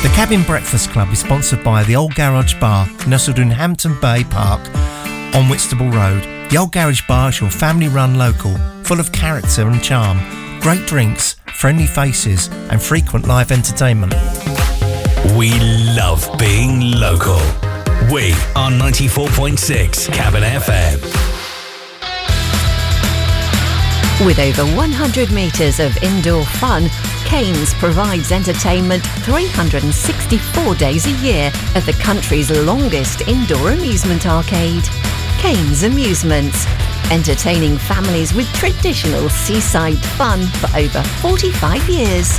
The Cabin Breakfast Club is sponsored by the Old Garage Bar, nestled in Hampton Bay Park on Whitstable Road. The Old Garage Bar is your family-run local, full of character and charm, great drinks, friendly faces and frequent live entertainment. We love being local. We are 94.6 Cabin FM. With over 100 metres of indoor fun, Cairns provides entertainment 364 days a year at the country's longest indoor amusement arcade. Cairns Amusements, entertaining families with traditional seaside fun for over 45 years.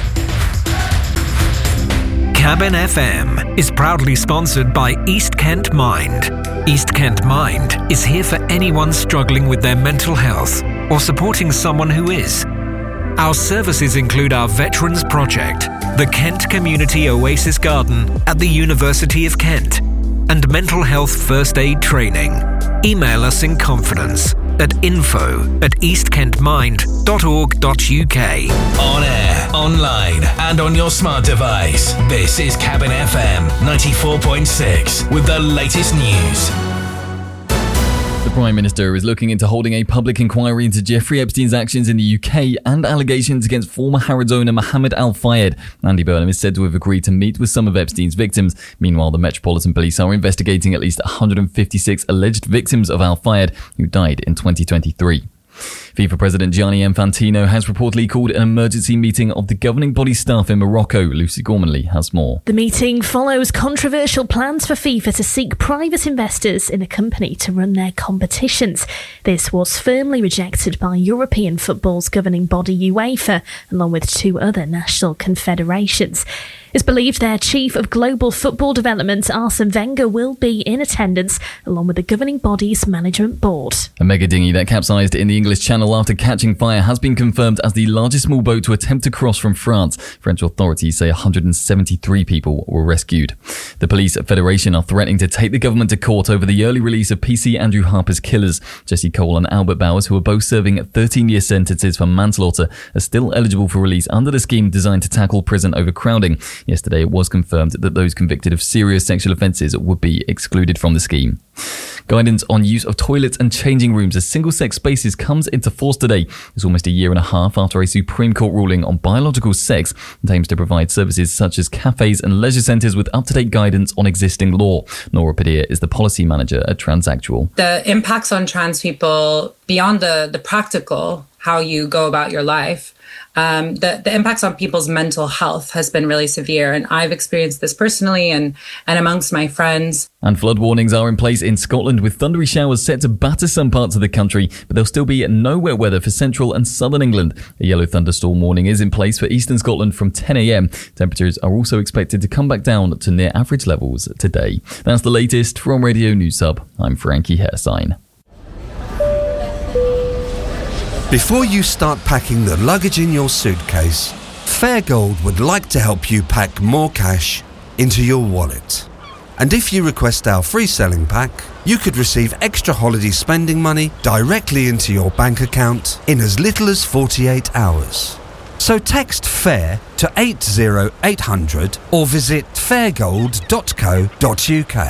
Cabin FM is proudly sponsored by East Kent Mind. East Kent Mind is here for anyone struggling with their mental health or supporting someone who is. Our services include our Veterans Project, the Kent Community Oasis Garden at the University of Kent, and mental health first aid training. Email us in confidence at info@eastkentmind.org.uk. On air, online, and on your smart device. This is Cabin FM 94.6 with the latest news. The Prime Minister is looking into holding a public inquiry into Jeffrey Epstein's actions in the UK and allegations against former Harrods owner Mohammed Al Fayed. Andy Burnham is said to have agreed to meet with some of Epstein's victims. Meanwhile, the Metropolitan Police are investigating at least 156 alleged victims of Al Fayed who died in 2023. FIFA President Gianni Infantino has reportedly called an emergency meeting of the governing body staff in Morocco. Lucy Gormanley has more. The meeting follows controversial plans for FIFA to seek private investors in a company to run their competitions. This was firmly rejected by European football's governing body UEFA, along with two other national confederations. It's believed their Chief of Global Football Development, Arsene Wenger, will be in attendance, along with the governing body's management board. A mega dinghy that capsized in the English Channel after catching fire has been confirmed as the largest small boat to attempt to cross from France. French authorities say 173 people were rescued. The Police Federation are threatening to take the government to court over the early release of PC Andrew Harper's killers. Jesse Cole and Albert Bowers, who are both serving 13-year sentences for manslaughter, are still eligible for release under the scheme designed to tackle prison overcrowding. Yesterday, it was confirmed that those convicted of serious sexual offences would be excluded from the scheme. Guidance on use of toilets and changing rooms as single-sex spaces comes into force today. It's almost a year and a half after a Supreme Court ruling on biological sex that aims to provide services such as cafes and leisure centres with up-to-date guidance on existing law. Nora Padilla is the policy manager at Transactual. The impacts on trans people, beyond the practical, how you go about your life, the impacts on people's mental health has been really severe. And I've experienced this personally and amongst my friends. And flood warnings are in place in Scotland, with thundery showers set to batter some parts of the country, but there'll still be no wet weather for central and southern England. A yellow thunderstorm warning is in place for eastern Scotland from 10 a.m. Temperatures are also expected to come back down to near average levels today. That's the latest from Radio News Hub. I'm Frankie Hersign. Before you start packing the luggage in your suitcase, Fairgold would like to help you pack more cash into your wallet. And if you request our free selling pack, you could receive extra holiday spending money directly into your bank account in as little as 48 hours. So text FAIR to 80800 or visit fairgold.co.uk.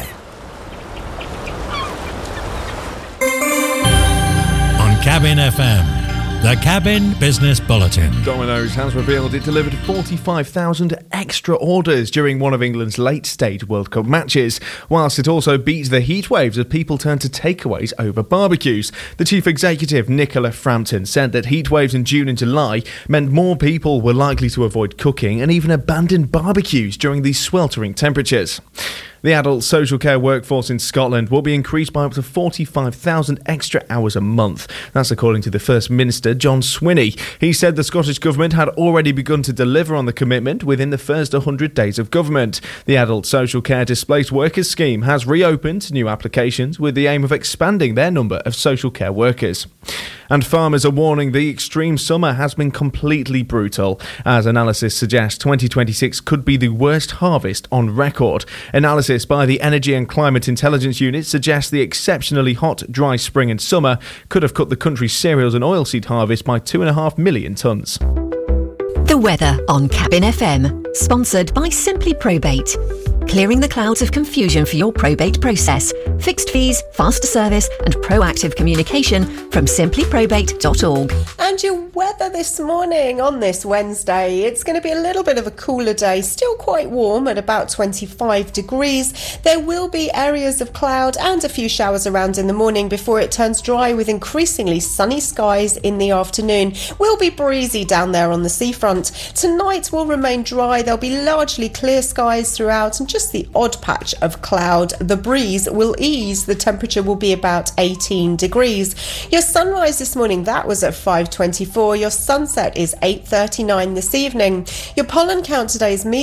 On Cabin FM. The Cabin Business Bulletin. Domino's has revealed it delivered 45,000 extra orders during one of England's late-stage World Cup matches, whilst it also beat the heatwaves as people turned to takeaways over barbecues. The chief executive, Nicola Frampton, said that heatwaves in June and July meant more people were likely to avoid cooking and even abandon barbecues during these sweltering temperatures. The adult social care workforce in Scotland will be increased by up to 45,000 extra hours a month. That's according to the First Minister, John Swinney. He said the Scottish Government had already begun to deliver on the commitment within the first 100 days of government. The Adult Social Care Displaced Workers Scheme has reopened to new applications with the aim of expanding their number of social care workers. And farmers are warning the extreme summer has been completely brutal. As analysis suggests, 2026 could be the worst harvest on record. Analysis by the Energy and Climate Intelligence Unit suggests the exceptionally hot, dry spring and summer could have cut the country's cereals and oilseed harvest by 2.5 million tonnes. The weather on Cabin FM. Sponsored by Simply Probate. Clearing the clouds of confusion for your probate process. Fixed fees, faster service and proactive communication from simplyprobate.org. And your weather this morning on this Wednesday, it's going to be a little bit of a cooler day, still quite warm at about 25 degrees. There will be areas of cloud and a few showers around in the morning before it turns dry with increasingly sunny skies in the afternoon. Will be breezy down there on the seafront. Tonight will remain dry. There'll be largely clear skies throughout and just the odd patch of cloud. The breeze will ease. The temperature will be about 18 degrees. Your sunrise this morning, that was at 5:24. Your sunset is 8:39 this evening. Your pollen count today is medium.